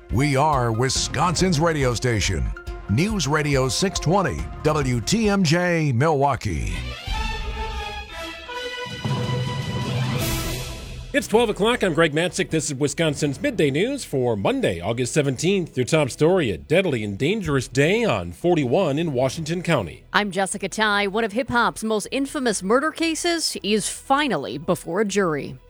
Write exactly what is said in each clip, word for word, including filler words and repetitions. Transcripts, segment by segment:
We are Wisconsin's radio station. News Radio six twenty, W T M J, Milwaukee. It's twelve o'clock. I'm Greg Matzik. This is Wisconsin's Midday News for Monday, August seventeenth. Your top story, a deadly and dangerous day on forty-one in Washington County. I'm Jessica Ty. One of hip-hop's most infamous murder cases is finally before a jury.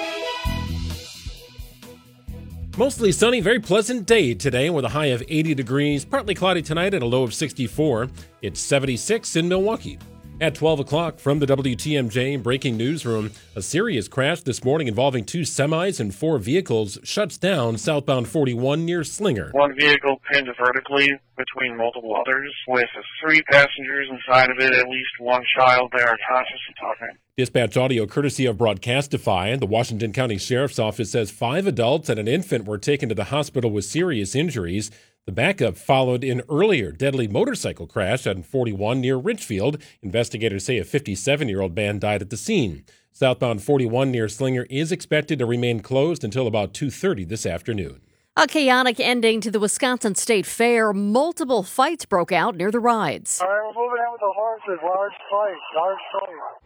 Mostly sunny, very pleasant day today with a high of eighty degrees. Partly cloudy tonight at a low of sixty-four. It's seventy-six in Milwaukee. At twelve o'clock from the W T M J breaking newsroom, a serious crash this morning involving two semis and four vehicles shuts down southbound forty-one near Slinger. One vehicle pinned vertically between multiple others with three passengers inside of it, at least one child there conscious and talking. Dispatch audio courtesy of Broadcastify. The Washington County Sheriff's Office says five adults and an infant were taken to the hospital with serious injuries. The backup followed an earlier deadly motorcycle crash at forty-one near Richfield. Investigators say a fifty-seven-year-old man died at the scene. Southbound forty-one near Slinger is expected to remain closed until about two thirty this afternoon. A chaotic ending to the Wisconsin State Fair. Multiple fights broke out near the rides. All right, we're moving in with the horses. Large fight. Large fight.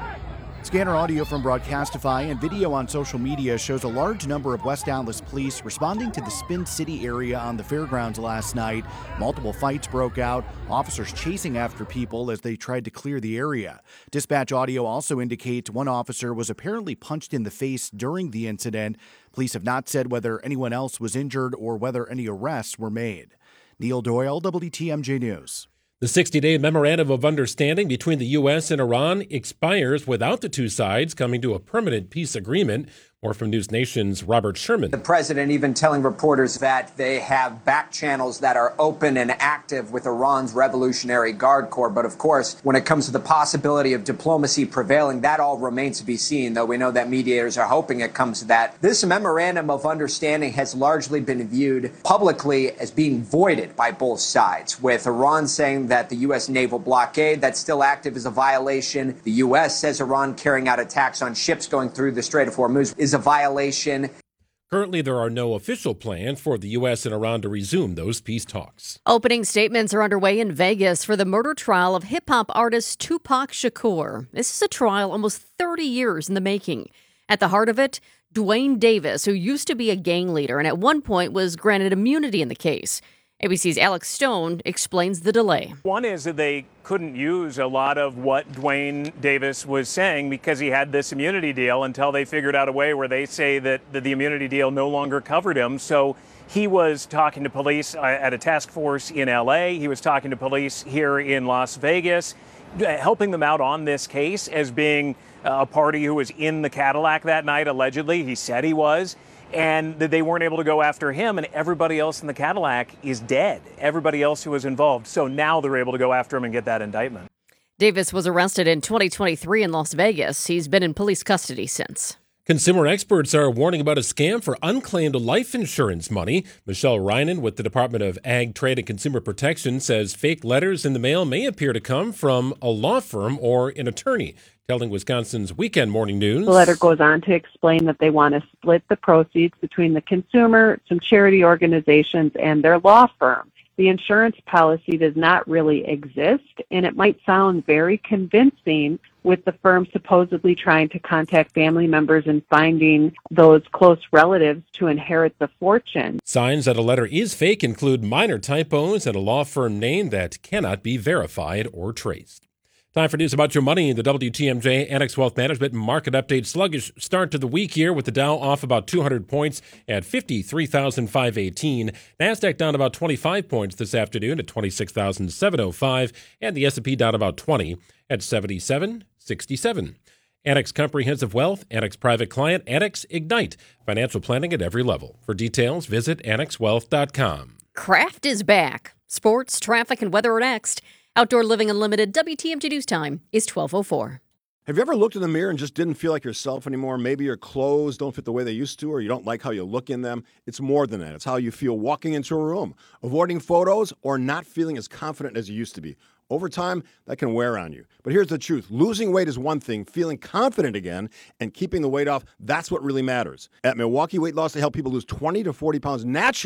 Scanner audio from Broadcastify and video on social media shows a large number of West Allis police responding to the Spin City area on the fairgrounds last night. Multiple fights broke out, officers chasing after people as they tried to clear the area. Dispatch audio also indicates one officer was apparently punched in the face during the incident. Police have not said whether anyone else was injured or whether any arrests were made. Neil Doyle, W T M J News. The sixty-day memorandum of understanding between the U S and Iran expires without the two sides coming to a permanent peace agreement. More from News Nation's Robert Sherman. The president even telling reporters that they have back channels that are open and active with Iran's Revolutionary Guard Corps. But of course, when it comes to the possibility of diplomacy prevailing, that all remains to be seen, though we know that mediators are hoping it comes to that. This memorandum of understanding has largely been viewed publicly as being voided by both sides, with Iran saying that the U S naval blockade that's still active is a violation. The U S says Iran carrying out attacks on ships going through the Strait of Hormuz is a violation. Currently, there are no official plans for the U S and Iran to resume those peace talks. Opening statements are underway in Vegas for the murder trial of hip-hop artist Tupac Shakur. This is a trial almost thirty years in the making. At the heart of it, Dwayne Davis, who used to be a gang leader and at one point was granted immunity in the case. A B C's Alex Stone explains the delay. One is that they couldn't use a lot of what Dwayne Davis was saying because he had this immunity deal until they figured out a way where they say that the immunity deal no longer covered him. So he was talking to police at a task force in L A. He was talking to police here in Las Vegas, helping them out on this case as being a party who was in the Cadillac that night, allegedly. He said he was. And that they weren't able to go after him, and everybody else in the Cadillac is dead. Everybody else who was involved. So now they're able to go after him and get that indictment. Davis was arrested in twenty twenty-three in Las Vegas. He's been in police custody since. Consumer experts are warning about a scam for unclaimed life insurance money. Michelle Reinen with the Department of Ag, Trade, and Consumer Protection says fake letters in the mail may appear to come from a law firm or an attorney. Telling Wisconsin's Weekend Morning News. The letter goes on to explain that they want to split the proceeds between the consumer, some charity organizations, and their law firm. The insurance policy does not really exist, and it might sound very convincing with the firm supposedly trying to contact family members and finding those close relatives to inherit the fortune. Signs that a letter is fake include minor typos and a law firm name that cannot be verified or traced. Time for news about your money. The W T M J Annex Wealth Management Market Update. Sluggish start to the week here with the Dow off about two hundred points at fifty-three thousand five hundred eighteen. NASDAQ down about twenty-five points this afternoon at twenty-six thousand seven hundred five. And the S and P down about twenty at seventy-seven sixty-seven. Annex Comprehensive Wealth, Annex Private Client, Annex Ignite. Financial planning at every level. For details, visit annex wealth dot com. Kraft is back. Sports, traffic, and weather are next. Outdoor Living Unlimited, W T M J News Time is twelve oh four. Have you ever looked in the mirror and just didn't feel like yourself anymore? Maybe your clothes don't fit the way they used to, or you don't like how you look in them. It's more than that. It's how you feel walking into a room, avoiding photos, or not feeling as confident as you used to be. Over time, that can wear on you. But here's the truth. Losing weight is one thing. Feeling confident again and keeping the weight off, that's what really matters. At Milwaukee Weight Loss, they help people lose twenty to forty pounds naturally.